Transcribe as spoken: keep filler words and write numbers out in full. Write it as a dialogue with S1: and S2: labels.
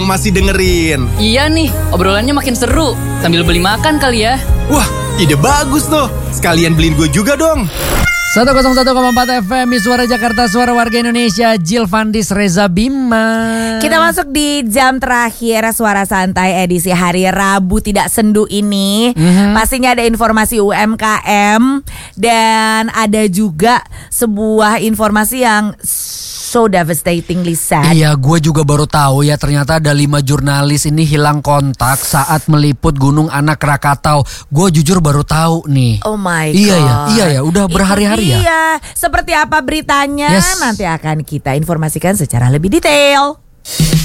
S1: dong masih dengerin.
S2: Iya nih, obrolannya makin seru. Sambil beli makan kali ya.
S1: Wah, ide bagus tuh. Sekalian beliin gue juga dong.
S3: seratus satu koma empat F M, Suara Jakarta, Suara Warga Indonesia. Jill Vandis, Reza Bima.
S4: Kita masuk di jam terakhir Suara Santai edisi hari Rabu tidak sendu ini. Mm-hmm. Pastinya ada informasi U M K M dan ada juga sebuah informasi yang so devastatingly sad.
S3: Iya, gue juga baru tahu ya, ternyata ada lima jurnalis ini hilang kontak saat meliput Gunung Anak Krakatau. Gue jujur baru tahu nih.
S4: Oh my god.
S3: Iya ya, iya ya, udah berhari-hari ya.
S4: Iya, seperti apa beritanya?
S3: Yes.
S4: Nanti akan kita informasikan secara lebih detail.